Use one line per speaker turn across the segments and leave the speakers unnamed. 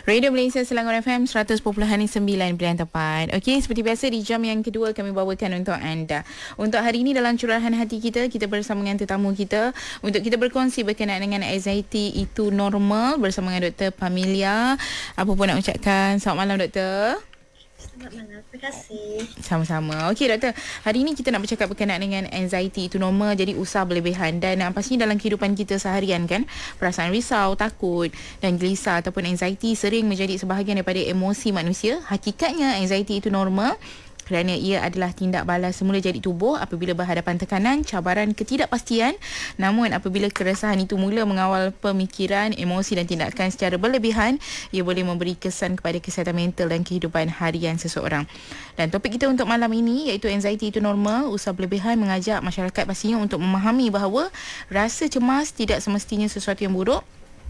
Radio Malaysia Selangor FM 100.9 pilihan tepat. Okey, seperti biasa di jam yang kedua kami bawakan untuk anda. Untuk hari ini dalam curahan hati kita bersama dengan tetamu kita untuk kita berkongsi berkenaan dengan anxiety itu normal bersama dengan Dr. Pamilia. Apa pun nak ucapkan, selamat malam Doktor.
Selamat malam, terima kasih.
Sama-sama. Okey Doktor, hari ini kita nak bercakap berkenaan dengan anxiety itu normal, jadi usah berlebihan. Dan pastinya dalam kehidupan kita seharian kan, perasaan risau, takut dan gelisah ataupun anxiety sering menjadi sebahagian daripada emosi manusia. Hakikatnya anxiety itu normal kerana ia adalah tindak balas semula jadi tubuh apabila berhadapan tekanan, cabaran, ketidakpastian. Namun apabila keresahan itu mula mengawal pemikiran, emosi dan tindakan secara berlebihan, ia boleh memberi kesan kepada kesihatan mental dan kehidupan harian seseorang. Dan topik kita untuk malam ini iaitu anxiety itu normal, usah berlebihan, mengajak masyarakat pastinya untuk memahami bahawa rasa cemas tidak semestinya sesuatu yang buruk,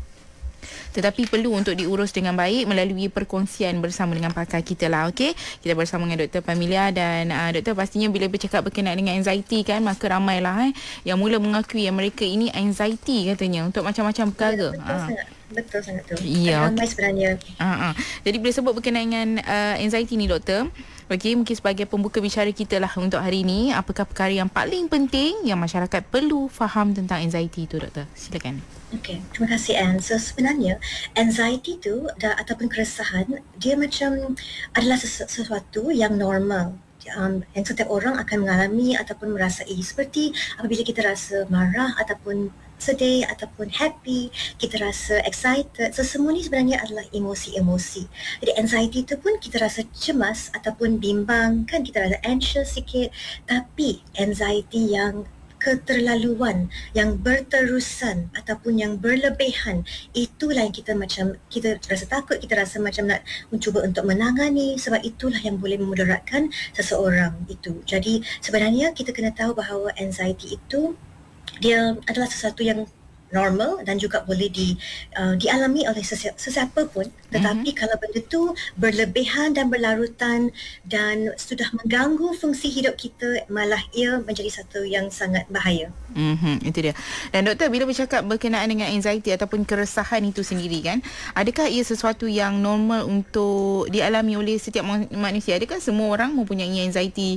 tetapi perlu untuk diurus dengan baik melalui perkongsian bersama dengan pakar kita lah. Okey, kita bersama dengan Dr. Pamilia. Dan Doktor, pastinya bila bercakap berkenaan dengan anxiety kan, maka ramailah yang mula mengakui yang mereka ini anxiety katanya untuk macam-macam perkara.
Betul sangat tu.
Ya,
ramai sebenarnya.
Jadi bila sebut berkenaan dengan anxiety ni Doktor, okey, mungkin sebagai pembuka bicara kita lah untuk hari ini, apakah perkara yang paling penting yang masyarakat perlu faham tentang anxiety itu Doktor? Silakan.
Okey, terima kasih Anne. So sebenarnya anxiety tu ataupun keresahan, dia macam adalah sesuatu yang normal. Yang setiap orang akan mengalami ataupun merasai, seperti apabila kita rasa marah ataupun sedih ataupun happy, kita rasa excited. So semua ni sebenarnya adalah emosi-emosi. Jadi anxiety tu pun kita rasa cemas ataupun bimbang kan, kita rasa anxious sikit. Tapi anxiety yang keterlaluan, yang berterusan ataupun yang berlebihan, itulah yang kita rasa takut, kita rasa macam nak mencuba untuk menangani, sebab itulah yang boleh memudaratkan seseorang itu. Jadi sebenarnya kita kena tahu bahawa anxiety itu dia adalah sesuatu yang normal dan juga boleh dialami oleh sesiapa pun. Tetapi kalau benda tu berlebihan dan berlarutan dan sudah mengganggu fungsi hidup kita, malah ia menjadi satu yang sangat bahaya.
Itu dia. Dan Doktor, bila bercakap berkenaan dengan anxiety ataupun keresahan itu sendiri kan, adakah ia sesuatu yang normal untuk dialami oleh setiap manusia? Adakah semua orang mempunyai anxiety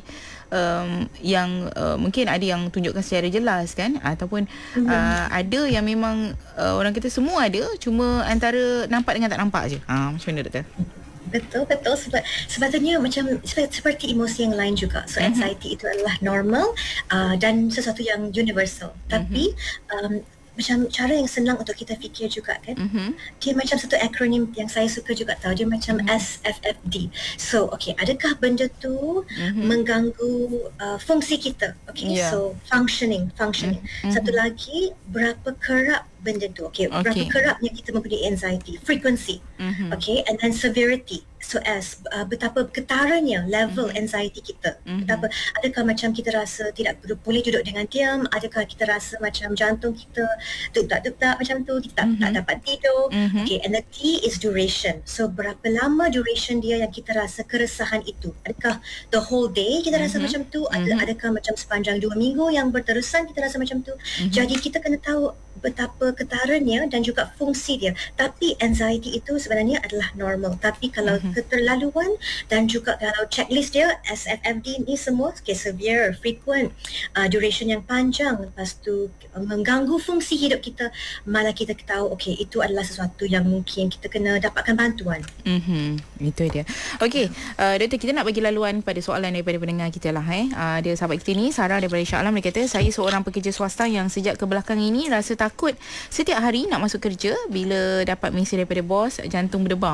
yang mungkin ada yang tunjukkan secara jelas kan, ataupun ada yang memang orang kata semua ada, cuma antara nampak dengan tak nampak je. Macam mana Doktor?
Betul sebetulnya macam seperti emosi yang lain juga. So anxiety itu adalah normal dan sesuatu yang universal. Tapi macam cara yang senang untuk kita fikir juga kan, dia macam satu akronim yang saya suka juga tahu, dia macam SFFD. So adakah benda tu mengganggu fungsi kita? So functioning. Satu lagi, berapa kerap benda tu, berapa kerapnya kita mempunyai anxiety, frequency, and then severity. So betapa ketarannya level anxiety kita. Betapa, adakah macam kita rasa tidak boleh duduk dengan diam, adakah kita rasa macam jantung kita duk-dak macam tu, kita tak dapat tidur. And the T is duration. So berapa lama duration dia yang kita rasa keresahan itu? Adakah the whole day kita rasa macam tu? Adakah macam sepanjang 2 minggu yang berterusan kita rasa macam tu? Jadi kita kena tahu betapa ketarannya dan juga fungsi dia. Tapi anxiety itu sebenarnya adalah normal. Tapi kalau keterlaluan dan juga kalau checklist dia SFFD ni semua severe, frequent, duration yang panjang, lepas tu mengganggu fungsi hidup kita, malah kita tahu itu adalah sesuatu yang mungkin kita kena dapatkan bantuan.
Itu dia. Doktor, kita nak bagi laluan pada soalan daripada pendengar kita lah. Ada sahabat kita ni, Sarah daripada Shah Alam, dia kata, saya seorang pekerja swasta yang sejak kebelakang ini rasa takut setiap hari nak masuk kerja. Bila dapat mesej daripada bos, jantung berdebar.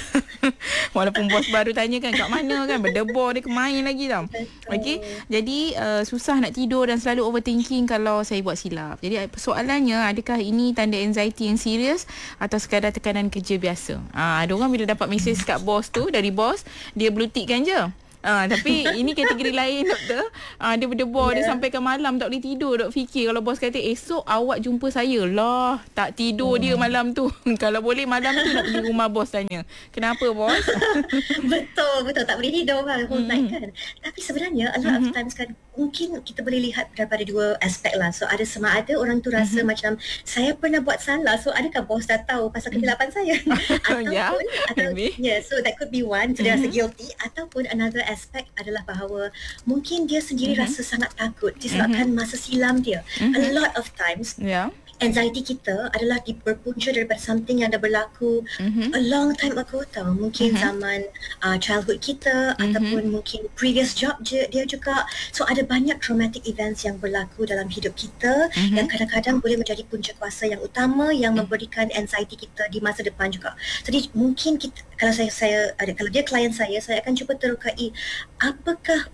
Walaupun bos baru tanya kan kat mana kan, berdebar dia kemain lagi tau. Jadi susah nak tidur dan selalu overthinking kalau saya buat silap. Jadi soalannya, adakah ini tanda anxiety yang serius atau sekadar tekanan kerja biasa? Ada orang bila dapat mesej kat bos tu, dari bos, dia blue tick kan je. Tapi ini kategori lain Doktor. Dia berdebar, dia sampaikan malam tak boleh tidur, dok fikir kalau bos kata esok awak jumpa saya lah, tak tidur dia malam tu. Kalau boleh malam tu nak pergi rumah bos tanya, kenapa bos?
betul tak boleh tidur whole night kan. Tapi sebenarnya a lot of times kan mungkin kita boleh lihat daripada dua aspek lah. So ada sama ada orang tu rasa macam saya pernah buat salah, so adakah bos dah tahu pasal kesilapan saya? So that could be one, so dia rasa guilty. Ataupun another aspect adalah bahawa mungkin dia sendiri rasa sangat takut disebabkan masa silam dia. A lot of times anxiety kita adalah berpunca daripada something yang dah berlaku a long time ago tau. Mungkin zaman childhood kita ataupun mungkin previous job dia juga. So ada banyak traumatic events yang berlaku dalam hidup kita yang kadang-kadang boleh menjadi punca kuasa yang utama yang memberikan anxiety kita di masa depan juga. Jadi mungkin kita, kalau kalau dia klien saya akan cuba terokai apakah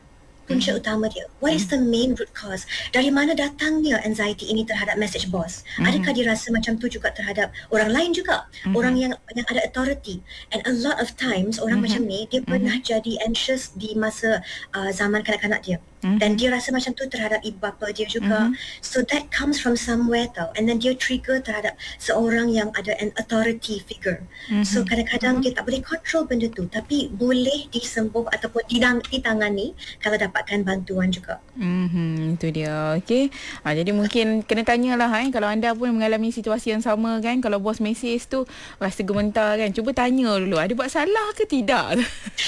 punca utama dia. What is the main root cause? Dari mana datangnya anxiety ini terhadap message boss? Adakah dia rasa macam tu juga terhadap orang lain juga? Orang yang ada authority. And a lot of times orang macam ni dia pernah jadi anxious di masa zaman kanak-kanak dia. Dan dia rasa macam tu terhadap ibu bapa dia juga. So that comes from somewhere tau. And then dia trigger terhadap seorang yang ada an authority figure. So kadang-kadang dia tak boleh control benda tu, tapi boleh disembuh ataupun ditangani kalau dapatkan bantuan juga.
Itu dia. Okey. Jadi mungkin kena tanyalah kalau anda pun mengalami situasi yang sama kan, kalau bos mesej tu rasa gementar kan, cuba tanya dulu ada buat salah ke tidak.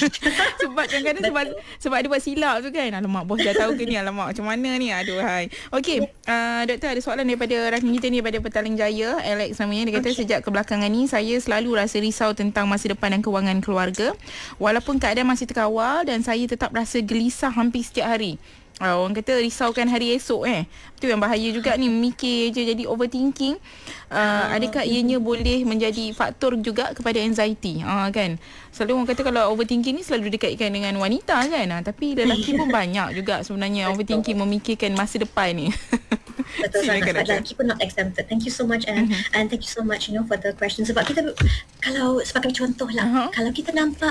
Sebab kadang-kadang sebab ada buat silap tu kan. Alamak, bos dah tahu ke ni, alamak macam mana ni, aduh hai. Okey, doktor ada soalan daripada rakan kita ni daripada Petaling Jaya, Alex namanya. Dia kata sejak kebelakangan ni saya selalu rasa risau tentang masa depan dan kewangan keluarga. Walaupun keadaan masih terkawal dan saya tetap rasa gelisah hampir setiap hari. Orang kata risaukan hari esok Itu yang bahaya juga ni, mikir je jadi overthinking. Adakah ianya boleh menjadi faktor juga kepada anxiety? Kan selalu orang kata kalau overthinking ni selalu dikaitkan dengan wanita kan, tapi lelaki pun banyak juga sebenarnya overthinking, memikirkan masa depan ni.
Betul sangat. Sebab lelaki pun not exempted. Thank you so much and thank you so much for the question. Sebab kita, kalau sebagai contoh lah, kalau kita nampak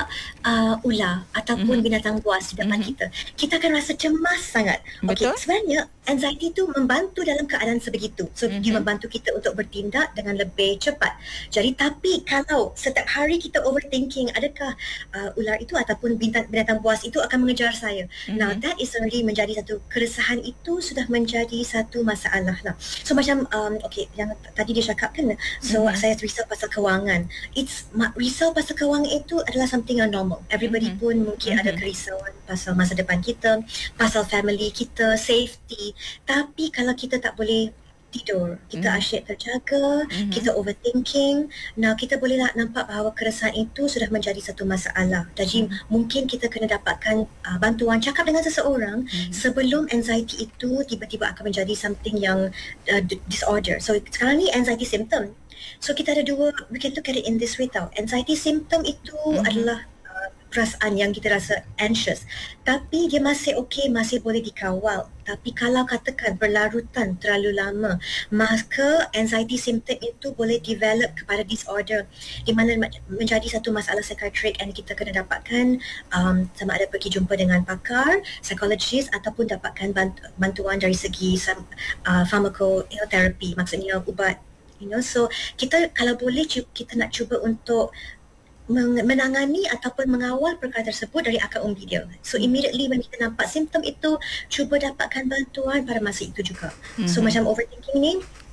ular ataupun binatang buas di depan kita akan rasa cemas sangat.
Betul.
Okay, sebenarnya anxiety tu membantu dalam keadaan sebegitu. So dia membantu kita untuk bertindak dengan lebih cepat. Jadi tapi kalau setiap hari kita overthinking, adakah ular itu ataupun binatang buas itu akan mengejar saya? Now that is already menjadi satu keresahan, itu sudah menjadi satu masalah lah. So macam yang tadi dia cakap kan, so saya risau pasal kewangan. Risau pasal kewangan itu adalah something yang normal. Everybody pun mungkin ada kerisauan pasal masa depan kita, pasal family kita, safety. Tapi kalau kita tak boleh tidur, kita asyik terjaga, kita overthinking, kita boleh nampak bahawa keresahan itu sudah menjadi satu masalah. Jadi mungkin kita kena dapatkan bantuan, cakap dengan seseorang sebelum anxiety itu tiba-tiba akan menjadi something yang disorder. So sekarang ni anxiety symptom. So kita ada dua, we can look at it in this way tau. Anxiety symptom itu adalah perasaan yang kita rasa anxious, tapi dia masih okey, masih boleh dikawal. Tapi kalau katakan berlarutan terlalu lama, maka anxiety symptom itu boleh develop kepada disorder, di mana menjadi satu masalah psikiatrik, and kita kena dapatkan sama ada pergi jumpa dengan pakar, psikologis, ataupun dapatkan bantuan dari segi pharmacotherapy, maksudnya ubat. So kita kalau boleh kita nak cuba untuk menangani ataupun mengawal perkara tersebut dari akar umbi dia. So immediately when kita nampak simptom itu, cuba dapatkan bantuan pada masa itu juga. So macam overthinking ni,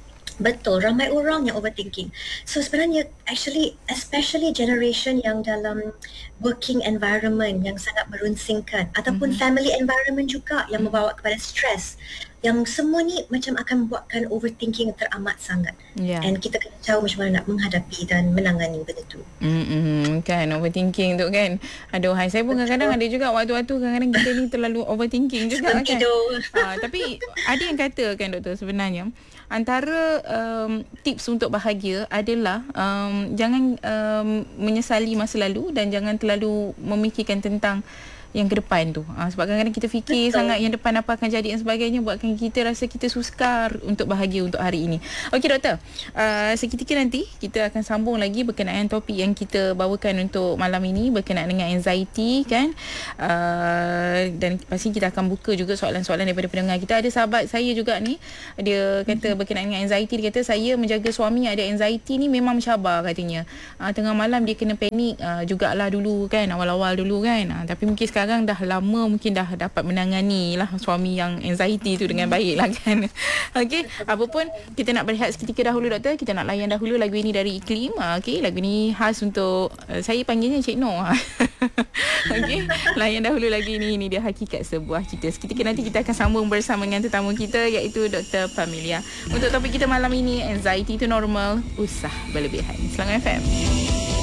betul, ramai orang yang overthinking. So sebenarnya especially generation yang dalam working environment yang sangat merunsingkan, ataupun family environment juga yang membawa kepada stres, yang semua ni macam akan membuatkan overthinking teramat sangat. And kita kena tahu macam mana nak menghadapi dan menangani benda tu.
Kan overthinking tu kan. Aduh, saya pun kadang-kadang ada juga waktu-waktu kadang-kadang kita ni terlalu overthinking juga kan. Tapi ada yang kata kan doktor, sebenarnya antara tips untuk bahagia adalah jangan menyesali masa lalu dan jangan terlalu memikirkan tentang yang ke depan tu. Sebab kadang-kadang kita fikir sangat yang depan apa akan jadi dan sebagainya, buatkan kita rasa kita sukar untuk bahagia untuk hari ini. Okey doktor, seketika nanti kita akan sambung lagi berkenaan topik yang kita bawakan untuk malam ini berkenaan dengan anxiety kan. Dan pasti kita akan buka juga soalan-soalan daripada pendengar kita. Ada sahabat saya juga ni, dia kata berkenaan dengan anxiety, dia kata saya menjaga suami ada anxiety ni memang mencabar katanya. Tengah malam dia kena panik jugalah dulu kan, awal-awal dulu kan. Tapi mungkin sekarang sekarang dah lama mungkin dah dapat menangani lah suami yang anxiety tu dengan baik lah kan. Okey, apa pun kita nak berehat seketika dahulu doktor. Kita nak layan dahulu lagu ini dari Iklim. Okey, lagu ni khas untuk saya panggilnya Cik Noh. Okey, layan dahulu lagu ini. Ini dia Hakikat Sebuah Cerita. Seketika nanti kita akan sambung bersama dengan tetamu kita iaitu Dr. Pamilia. Untuk topik kita malam ini, anxiety itu normal, usah berlebihan. Selangor FM.